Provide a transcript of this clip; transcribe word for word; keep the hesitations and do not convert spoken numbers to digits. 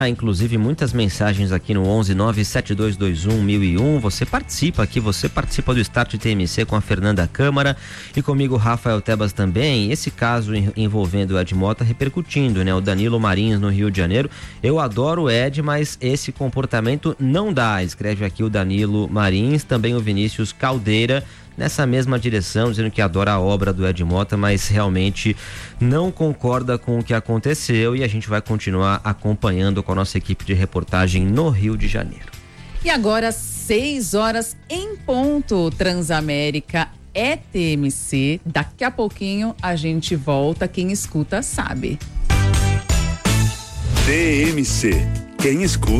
Há inclusive muitas mensagens aqui no onze nove sete dois dois um mil e um. Você participa aqui, você participa do Start T M C com a Fernanda Câmara e comigo Rafael Tebas também. Esse caso envolvendo o Ed Mota repercutindo, né? O Danilo Marins no Rio de Janeiro. Eu adoro o Ed, mas esse comportamento não dá, escreve aqui o Danilo Marins, também o Vinícius Caldeira, nessa mesma direção, dizendo que adora a obra do Ed Mota, mas realmente não concorda com o que aconteceu, e a gente vai continuar acompanhando com a nossa equipe de reportagem no Rio de Janeiro. E agora, seis horas em ponto, Transamérica é T M C. Daqui a pouquinho a gente volta, quem escuta sabe. T M C, quem escuta